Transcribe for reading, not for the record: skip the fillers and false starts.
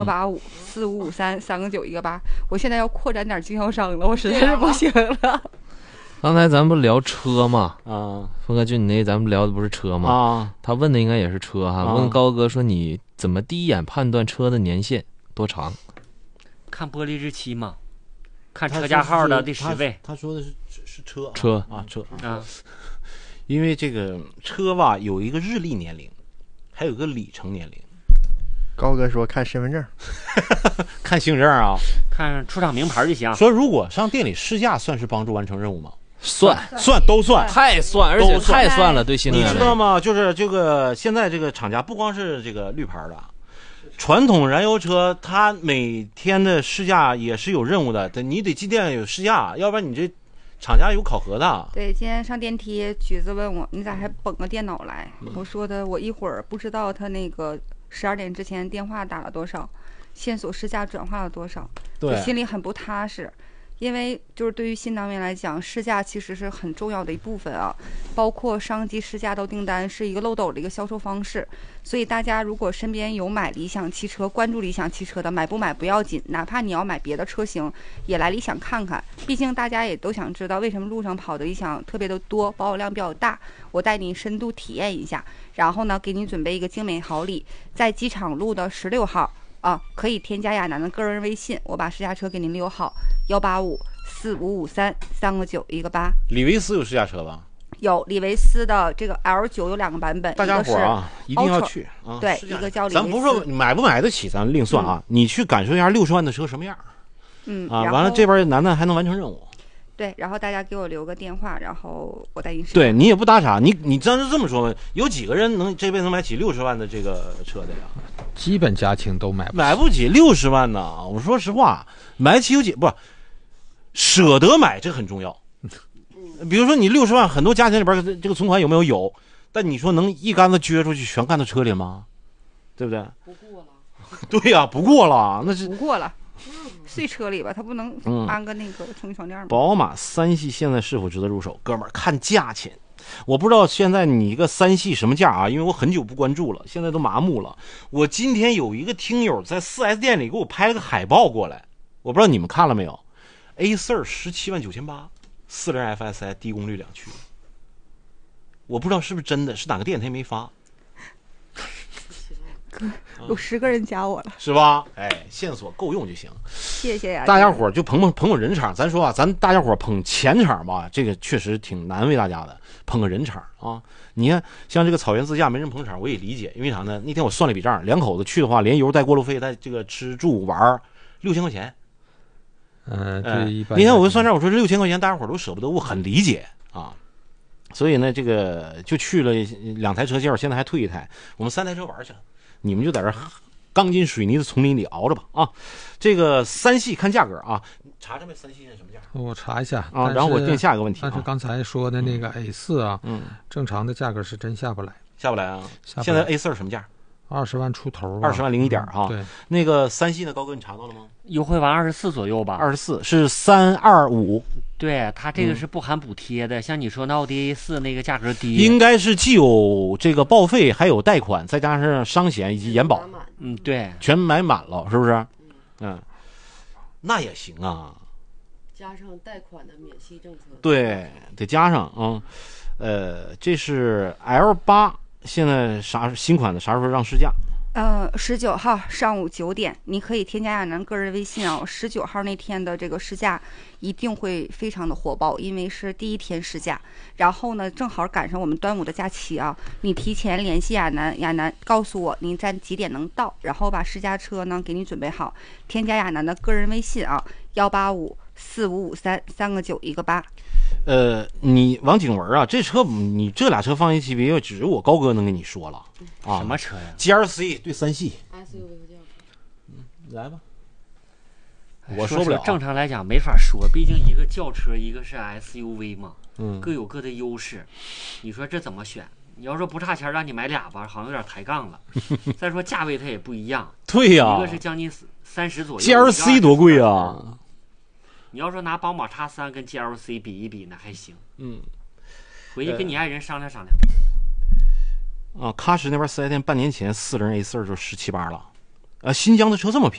1854553359183，我现在要扩展点经销商了，我实在是不行了。 刚才咱不聊车吗？ 啊， 峰哥，就你那咱们聊的不是车吗？ 啊， 他问的应该也是车哈。问高哥说你怎么第一眼判断车的年限多长？ 看玻璃日期嘛，看车架号的第10位。 他说的是车车啊车啊， 因为这个车吧有一个日历年龄，还有个里程年龄。 高哥说看身份证， 看行证啊， 看出厂名牌就行。 说如果上店里试驾，算是帮助完成任务吗？ 算都算， 太算，而且太算了，对新能源。 你知道吗？就是这个现在这个厂家不光是这个绿牌的，传统燃油车它每天的试驾也是有任务的，你得进店有试驾，要不然你这厂家有考核的。 对，今天上电梯，橘子问我你咋还绷个电脑来？我说的我一会儿不知道他那个12点之前电话打了多少，线索试驾转化了多少， 对， 心里很不踏实。因为就是对于新能源来讲，试驾其实是很重要的一部分啊，包括上级试驾到订单是一个漏斗的一个销售方式。所以大家如果身边有买理想汽车、关注理想汽车的，买不买不要紧，哪怕你要买别的车型，也来理想看看。毕竟大家也都想知道为什么路上跑的理想特别的多，保有量比较大。我带你深度体验一下，然后呢，给你准备一个精美好礼，在机场路的16号。可以添加亚楠的个人微信，我把试驾车给您留好，18545533918。 李维斯有试驾车吧？ 有李维斯的这个 L9有2个版本， 大家伙啊一定要去啊！ 对，一个叫李维斯。 咱不是说买不买得起，咱另算啊。你去感受一下60万的车什么样。完了这边楠楠还能完成任务。 对，然后大家给我留个电话，然后我带你试。 对你也不打岔，你真是这么说，有几个人这辈子能买起60万的这个车的呀？ 基本家庭都买不起60万呢。我说实话，买起有几不舍得买，这很重要。比如说你60万，很多家庭里边这个存款有没有？但你说能一竿子撅出去全干到车里吗？对不对？ 不过了。 对呀，不过了，那是不过了。睡车里吧，它不能安个那个充气床垫吗？ 宝马3系现在是否值得入手？哥们儿，看价钱。我不知道现在你一个3系什么价啊？因为我很久不关注了，现在都麻木了。我今天有一个听友在 4S 店里给我拍了个海报过来，我不知道你们看了没有 ？A4 179800 40 FSI 低功率2驱，我不知道是不是真的，是哪个电台没发。 有10个人加我了， 是吧？哎，线索够用就行。 谢谢呀， 大家伙就捧人场。咱说啊，咱大家伙捧钱场吧，这个确实挺难为大家的。捧个人场啊，你看像这个草原自驾没人捧场，我也理解，因为啥呢？那天我算了一笔账，2口子去的话，连油带过路费带这个吃住玩6000块钱。 对， 那天我就算账，我说这6000块钱大家伙都舍不得，我很理解啊。所以呢，这个就去了2台车件，现在还退1台，我们3台车玩去了。你们就在这钢筋水泥的丛林里熬着吧啊！这个3系看价格啊，查查呗，3系是什么价？ 我查一下啊，然后我定下一个问题。 但是刚才说的那个 A4 啊，正常的价格是真下不来啊。现在 A4 什么价 ？20万出头 ，20万零一点啊。 对， 那个3系呢，高哥你查到了吗？ 优惠完24左右吧。 24是325。 对，它这个是不含补贴的，像你说那奥迪 A4 那个价格低， 应该是既有这个报废，还有贷款，再加上商险以及延保， 对， 全买满了，是不是？那也行啊。 加上贷款的免息政策， 对，得加上啊。这是 L8，现在新款的啥时候让试驾 ？19号上午9点，你可以添加亚楠个人微信啊。19号那天的这个试驾一定会非常的火爆，因为是第1天试驾。然后呢，正好赶上我们端午的假期啊，你提前联系亚楠告诉我您在几点能到，然后把试驾车呢给你准备好，添加亚楠的个人微信啊，18545533918。 你王景文啊，这车你这俩车放一起比，只有我高哥能跟你说了啊。 什么车呀 ？GLC 对3系 SUV 轿车。来吧。我说不了。 正常来讲没法说，毕竟一个轿车，一个是 SUV 嘛，各有各的优势。你说这怎么选？你要说不差钱让你买俩吧，好像有点抬杠了。再说价位它也不一样。 对呀。 一个是将近30左右。 GLC 多贵啊！ 你要说拿宝马 X3 跟 GLC 比一比，那还行。回去跟你爱人商量商量。 喀什那边4S店半年前4轮 A4 就17、18了， 新疆的车这么便宜。